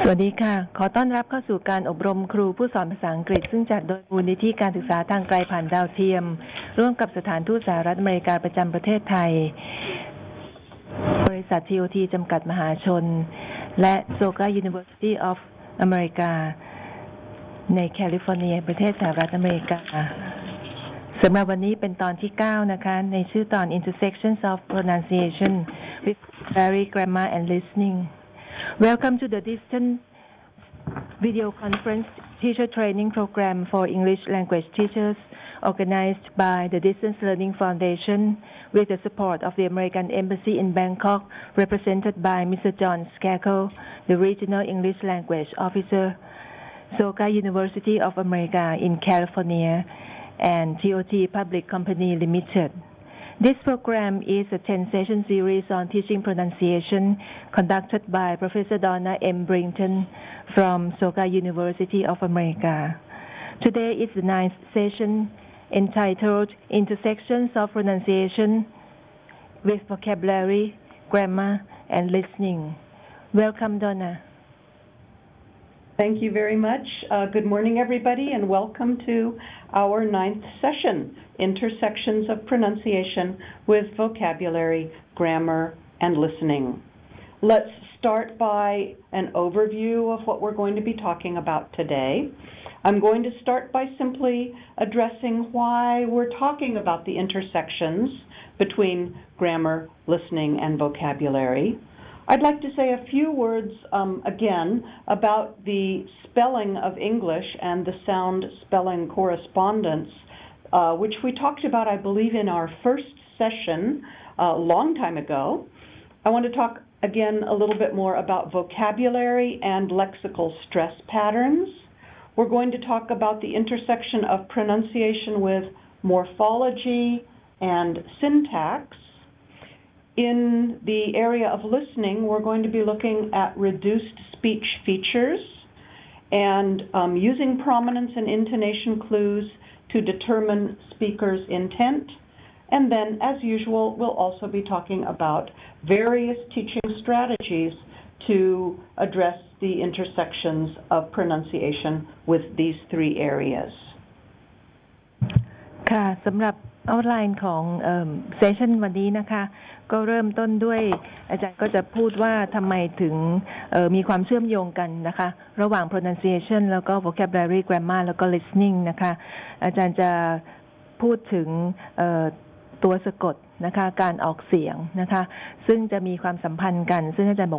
สวัสดีค่ะขอต้อนรับเข้าสู่การอบรมครูผู้สอนภาษาอังกฤษซึ่งจัดโดยมูลนิธิการศึกษาทางไกลผ่านดาวเทียมร่วมกับสถานทูตสหรัฐอเมริกาประจำประเทศไทยบริษัท TOT จำกัดมหาชนและ Soka University of America ในแคลิฟอร์เนียประเทศสหรัฐอเมริกาสำหรับวันนี้เป็นตอนที่ 9 นะคะในชื่อตอน Intersections of Pronunciation with Vocabulary, Grammar and Listening. Welcome to the Distance Video Conference Teacher Training Program for English Language Teachers organized by the Distance Learning Foundation with the support of the American Embassy in Bangkok, represented by Mr. John Skakel, the Regional English Language Officer, Soka University of America in California, and TOT Public Company Limited. This program is a 10-session series on teaching pronunciation conducted by Professor Donna M. Brinton from Soka University of America. Today is the 9th session entitled Intersections of Pronunciation with Vocabulary, Grammar, and Listening. Welcome, Donna. Thank you very much. Good morning, everybody, and welcome to our 9th session, Intersections of Pronunciation with Vocabulary, Grammar, and Listening. Let's start by an overview of what we're going to be talking about today. I'm going to start by simply addressing why we're talking about the intersections between grammar, listening, and vocabulary. I'd like to say a few words again about the spelling of English and the sound spelling correspondence, which we talked about, I believe, in our first session a long time ago. I want to talk again a little bit more about vocabulary and lexical stress patterns. We're going to talk about the intersection of pronunciation with morphology and syntax. In the area of listening, we're going to be looking at reduced speech features and using prominence and intonation clues to determine speakers' intent. And then, as usual, we'll also be talking about various teaching strategies to address the intersections of pronunciation with these three areas. ค่ะสำหรับเอาท์ไลน์ของเซสชันวันนี้นะคะก็เริ่มต้นด้วยอาจารย์ก็จะพูดว่าทำไมถึงมีความเชื่อมโยงกันนะคะระหว่าง pronunciation แล้วก็ vocabulary grammar แล้วก็ listening นะคะอาจารย์จะพูดถึงตัวสะกดนะคะการออกเสียงนะคะซึ่งจะมีความสัมพันธ์กันซึ่งอาจารย์บอก